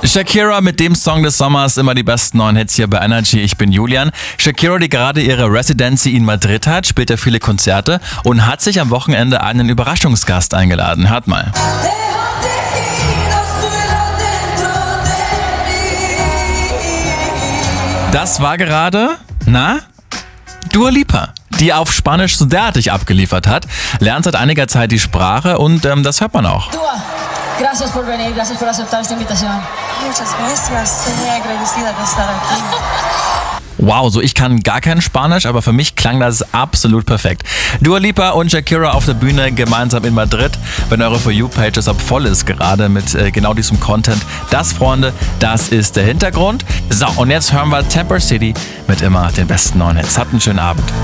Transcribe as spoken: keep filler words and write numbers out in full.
Shakira mit dem Song des Sommers, immer die besten neuen Hits hier bei Energy. Ich bin Julian. Shakira, die gerade ihre Residency in Madrid hat, spielt ja viele Konzerte und hat sich am Wochenende einen Überraschungsgast eingeladen. Hört mal. Das war gerade, na, Dua Lipa, die auf Spanisch so derartig abgeliefert hat, lernt seit einiger Zeit die Sprache und ähm, das hört man auch. Dua, gracias por venir, gracias por aceptar esta invitación. Muchas gracias, estoy muy agradecida de estar aquí. Wow, so ich kann gar kein Spanisch, aber für mich klang das absolut perfekt. Dua Lipa und Shakira auf der Bühne gemeinsam in Madrid. Wenn eure For You-Page deshalb voll ist, gerade mit äh, genau diesem Content. Das, Freunde, das ist der Hintergrund. So, und jetzt hören wir Temper City mit immer den besten neuen Hits. Habt einen schönen Abend.